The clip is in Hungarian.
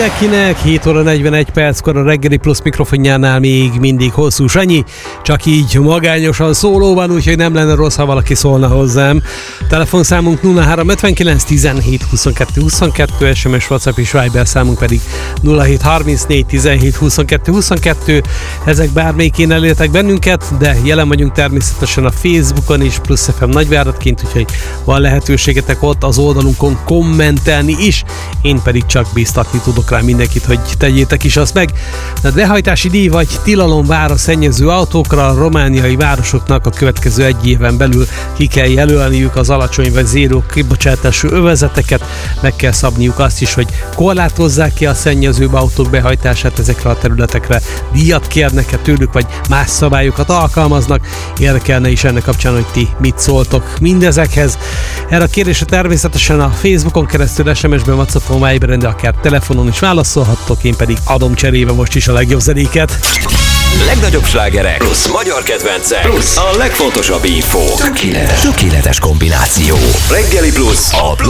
mindenkinek, 7 óra 41 perckor a Reggeli Plusz mikrofonjánál még mindig Hosszú Sanyi, csak így magányosan szólóban, úgyhogy nem lenne rossz, ha valaki szólna hozzám. Telefonszámunk 0359 17 22 22, SMS, WhatsApp és Viber számunk pedig 0734 17 22 22. Ezek bármelyikén elértek bennünket, de jelen vagyunk természetesen a Facebookon is, Plusz FM nagyváradként, úgyhogy van lehetőségetek ott az oldalunkon kommentelni is. Én pedig csak bíztatni tudok rá mindenkit, hogy tegyétek is azt meg. A behajtási díj vagy tilalom vár a szennyező autókra. A romániai városoknak a következő egy éven belül ki kell jelölniük az alacsony vagy zéró kibocsátású övezeteket, meg kell szabniuk azt is, hogy korlátozzák ki a szennyezőbb autók behajtását ezekre a területekre, díjat kérnek-e tőlük, vagy más szabályokat alkalmaznak. Érdekelne is ennek kapcsán, hogy ti mit szóltok mindezekhez. Erre a kérdésre természetesen a Facebookon keresztül, SMS-ben, WhatsAppon, Viberen, de akár telefonon is válaszolhattok, én pedig adom cserébe most is a legjobb zenéket. Legnagyobb slágerek plusz magyar kedvencek plusz a legfontosabb info. Tökéletes kombináció. Reggeli Plusz a